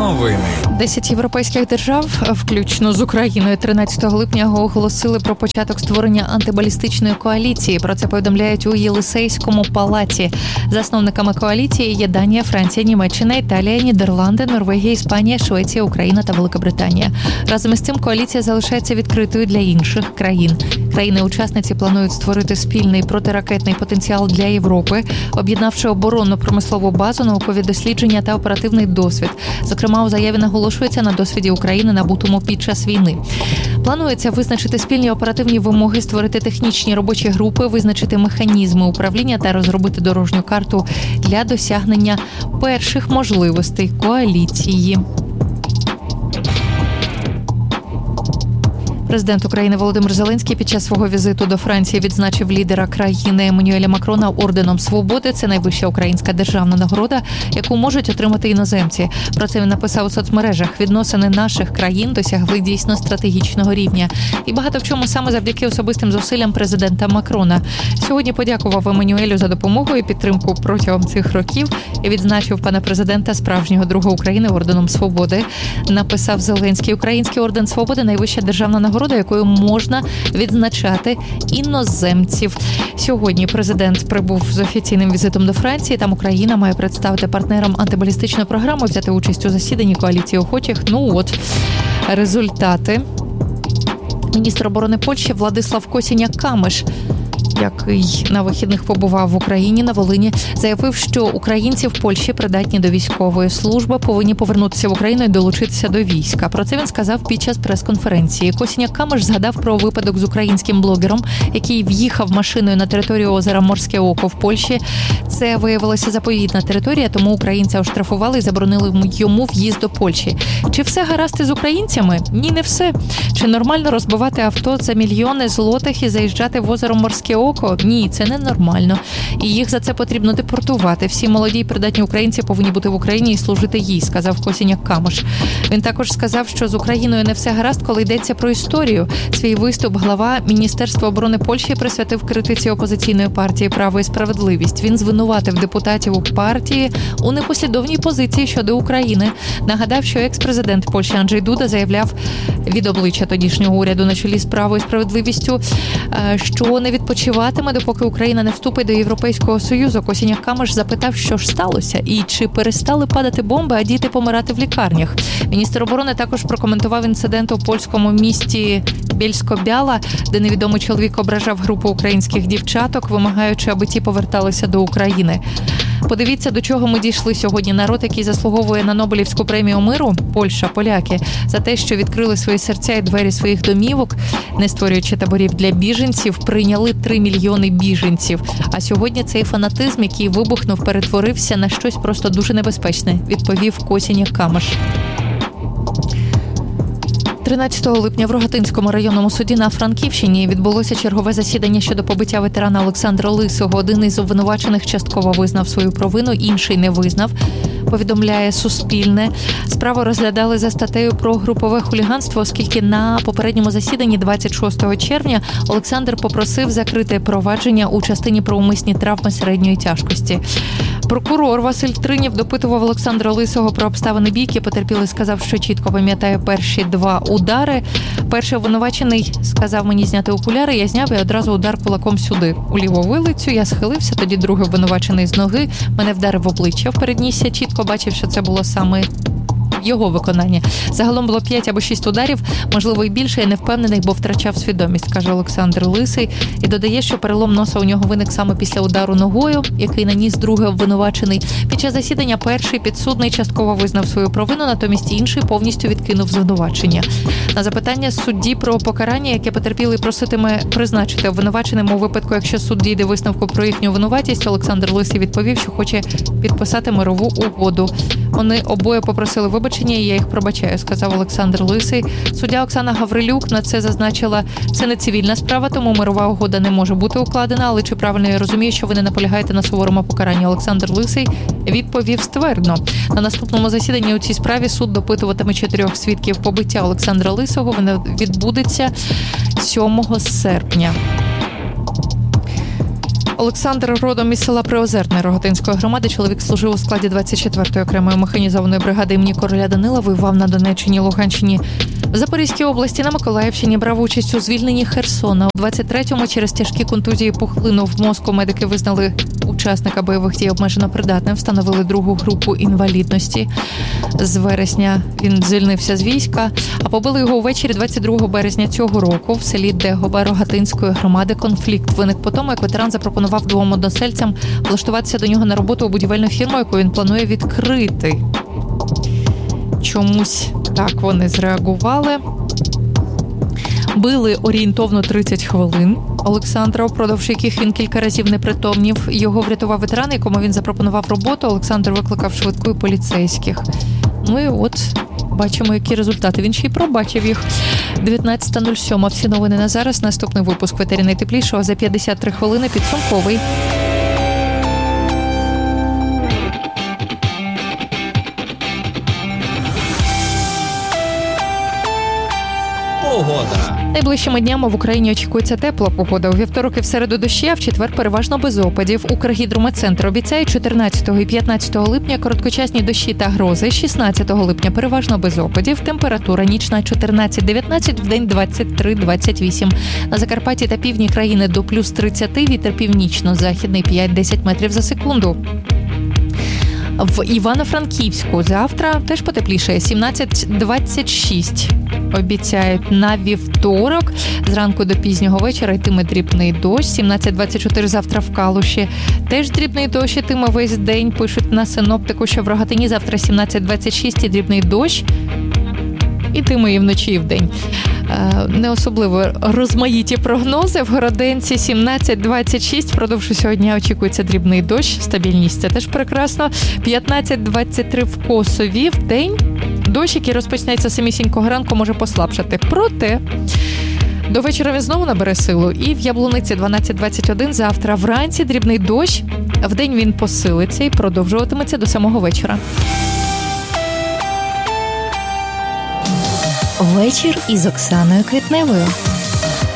Новини. 10 європейських держав, включно з Україною, 13 липня оголосили про початок створення антибалістичної коаліції. Про це повідомляють у Єлисейському палаці. Засновниками коаліції є Данія, Франція, Німеччина, Італія, Нідерланди, Норвегія, Іспанія, Швеція, Україна та Великобританія. Разом із цим коаліція залишається відкритою для інших країн. Країни-учасниці планують створити спільний протиракетний потенціал для Європи, об'єднавши оборонно-промислову базу, наукові дослідження та оперативний досвід. Зокрема, у заяві наголошується на досвіді України, набутому під час війни. Планується визначити спільні оперативні вимоги, створити технічні робочі групи, визначити механізми управління та розробити дорожню карту для досягнення перших можливостей коаліції. Президент України Володимир Зеленський під час свого візиту до Франції відзначив лідера країни Еммануеля Макрона орденом Свободи. Це найвища українська державна нагорода, яку можуть отримати іноземці. Про це він написав у соцмережах. Відносини наших країн досягли дійсно стратегічного рівня. І багато в чому саме завдяки особистим зусиллям президента Макрона. Сьогодні подякував Еммануелю за допомогу і підтримку протягом цих років і відзначив пана президента, справжнього друга України, орденом Свободи. Написав Зеленський. Український орден Свободи – найвища державна нагорода, якою можна відзначати іноземців. Сьогодні президент прибув з офіційним візитом до Франції. Там Україна має представити партнерам антибалістичну програму, взяти участь у засіданні коаліції охочих. Результати. Міністр оборони Польщі Владислав Косіняк-Камиш, який на вихідних побував в Україні, на Волині, заявив, що українці в Польщі придатні до військової служби, повинні повернутися в Україну і долучитися до війська. Про це він сказав під час прес-конференції. Косіняк-Камиш згадав про випадок з українським блогером, який в'їхав машиною на територію озера Морське Око в Польщі. Це виявилася заповідна територія, тому українця оштрафували і заборонили йому в'їзд до Польщі. Чи все гаразд із українцями? Ні, не все. Чи нормально розбивати авто за мільйони злотих і заїжджати в озеро Морське Око? Ні, це не нормально. І їх за це потрібно депортувати. Всі молоді й придатні українці повинні бути в Україні і служити їй, сказав Косіняк-Камиш. Він також сказав, що з Україною не все гаразд, коли йдеться про історію. Свій виступ глава Міністерства оборони Польщі присвятив критиці опозиційної партії «Право і справедливість». Він звинуватив депутатів у партії у непослідовній позиції щодо України. Нагадав, що екс-президент Польщі Анджей Дуда заявляв від обличчя тодішнього уряду на чолі з «Право і справедливістю», що не відпочиватиме, допоки Україна не вступить до Європейського Союзу. Косіняк-Камиш запитав, що ж сталося і чи перестали падати бомби, а діти помирати в лікарнях. Міністр оборони також прокоментував інцидент у польському місті Бєльсько-Бяла, де невідомий чоловік ображав групу українських дівчаток, вимагаючи, аби ті поверталися до України. Подивіться, до чого ми дійшли сьогодні. Народ, який заслуговує на Нобелівську премію миру, Польща, поляки, за те, що відкрили свої серця і двері своїх домівок, не створюючи таборів для біженців, прийняли 3 мільйони біженців. А сьогодні цей фанатизм, який вибухнув, перетворився на щось просто дуже небезпечне, відповів Косіняк-Камиш. 13 липня в Рогатинському районному суді на Франківщині відбулося чергове засідання щодо побиття ветерана Олександра Лисого. Один із обвинувачених частково визнав свою провину, інший не визнав, повідомляє Суспільне. Справу розглядали за статтею про групове хуліганство, оскільки на попередньому засіданні 26 червня Олександр попросив закрити провадження у частині про умисні травми середньої тяжкості. Прокурор Василь Тринів допитував Олександра Лисого про обставини бійки. Потерпілий сказав, що чітко пам'ятає перші 2 удари. Перший обвинувачений сказав мені зняти окуляри, я зняв і одразу удар кулаком сюди, у ліву вилицю, я схилився, тоді другий обвинувачений з ноги мене вдарив в обличчя в переднісся, чітко бачив, що це було саме його виконання. Загалом було 5 або 6 ударів, можливо і більше, я не впевнений, бо втрачав свідомість, каже Олександр Лисий. І додає, що перелом носа у нього виник саме після удару ногою, який наніс другий обвинувачений. Під час засідання перший підсудний частково визнав свою провину, натомість інший повністю відкинув звинувачення. На запитання судді про покарання, яке потерпілий проситиме призначити обвинуваченим у випадку, якщо суд дійде висновку про їхню винуватість, Олександр Лисий відповів, що хоче підписати мирову угоду. Вони обоє попросили вибачення, і я їх пробачаю, сказав Олександр Лисий. Суддя Оксана Гаврилюк на це зазначила, це не цивільна справа, тому мирова угода не може бути укладена, але чи правильно я розумію, що ви не наполягаєте на суворому покаранні? Олександр Лисий відповів ствердно. На наступному засіданні у цій справі суд допитуватиме 4 свідків побиття Олександра Лисого. Воно відбудеться 7 серпня. Олександр родом із села Приозерне Рогатинської громади. Чоловік служив у складі 24-ї окремої механізованої бригади імені короля Данила, воював на Донеччині, Луганщині, в Запорізькій області, на Миколаївщині, брав участь у звільненні Херсона. У 23-му через тяжкі контузії пухлину в мозку медики визнали учасника бойових дій обмежено придатним, встановили другу групу інвалідності. З вересня він звільнився з війська, а побили його увечері 22 березня цього року в селі Дегове Рогатинської громади. Конфлікт виник по тому, як ветеран запропонував двом односельцям влаштуватися до нього на роботу у будівельну фірму, яку він планує відкрити. Чомусь так вони зреагували. Били орієнтовно 30 хвилин Олександра, впродовж яких він кілька разів непритомнів. Його врятував ветеран, якому він запропонував роботу. Олександр викликав швидку і поліцейських. Ну і от бачимо, які результати. Він ще й пробачив їх. 19:07. Всі новини на зараз. Наступний випуск в етері найтеплішого за 53 хвилини. Підсумковий. Погода. Найближчими днями в Україні очікується тепла погода. У вівторок і в середу дощі, а в четвер переважно без опадів. Укргідрометцентр обіцяє 14 і 15 липня короткочасні дощі та грози. 16 липня переважно без опадів. Температура нічна 14-19, вдень 23-28. На Закарпатті та півдні країни до плюс 30, вітер північно-західний 5-10 метрів за секунду. В Івано-Франківську завтра теж потеплішає, 17-26. Обіцяють на вівторок. Зранку до пізнього вечора йтиме дрібний дощ. 17-24 завтра в Калуші. Теж дрібний дощ йтиме весь день. Пишуть на синоптику, що в Рогатині завтра 17-26 і дрібний дощ. Ітиме і вночі, і вдень. Не особливо розмаїті прогнози. В Городенці 17-26. Впродовж усього дня очікується дрібний дощ. Стабільність – це теж прекрасно. 15-23 в Косові. В день дощ, який розпочнеться самісінького ранку, може послабшати. Проте до вечора він знову набере силу. І в Яблуниці 12-21 завтра. Вранці дрібний дощ. Вдень він посилиться і продовжуватиметься до самого вечора. Вечір із Оксаною Квітневою.